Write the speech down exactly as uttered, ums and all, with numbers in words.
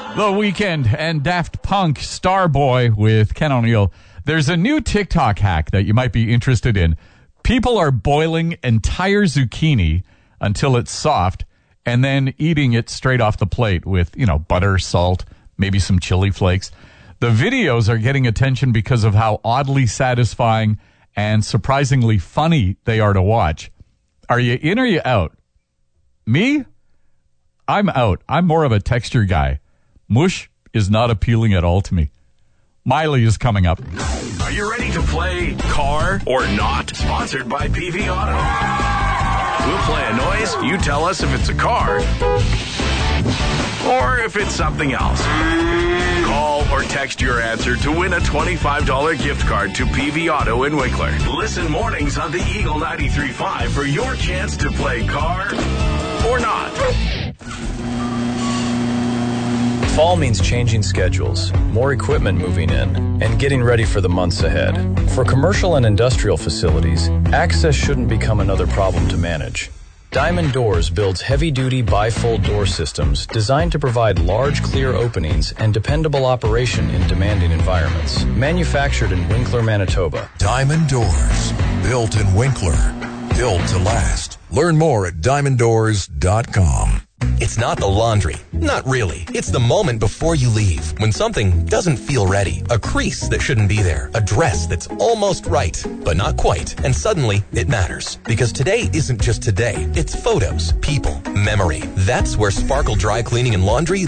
The Weeknd and Daft Punk, Starboy with Ken O'Neill. There's a new TikTok hack that you might be interested in. People are boiling entire zucchini until it's soft and then eating it straight off the plate with, you know, butter, salt, maybe some chili flakes. The videos are getting attention because of how oddly satisfying and surprisingly funny they are to watch. Are you in or you out? Me? I'm out. I'm more of a texture guy. Mush is not appealing at all to me. Miley is coming up. Are you ready to play Car or Not? Sponsored by P V Auto. We'll play a noise. You tell us if it's a car or if it's something else. Call or text your answer to win a twenty-five dollars gift card to P V Auto in Winkler. Listen mornings on the Eagle ninety-three point five for your chance to play Car or Not. Fall means changing schedules, more equipment moving in, and getting ready for the months ahead. For commercial and industrial facilities, access shouldn't become another problem to manage. Diamond Doors builds heavy-duty bifold door systems designed to provide large, clear openings and dependable operation in demanding environments. Manufactured in Winkler, Manitoba. Diamond Doors, built in Winkler, built to last. Learn more at diamond doors dot com. It's not the laundry. Not really. It's the moment before you leave, when something doesn't feel ready. A crease that shouldn't be there. A dress that's almost right, but not quite. And suddenly, it matters. Because today isn't just today. It's photos, people, memory. That's where Sparkle Dry Cleaning and Laundry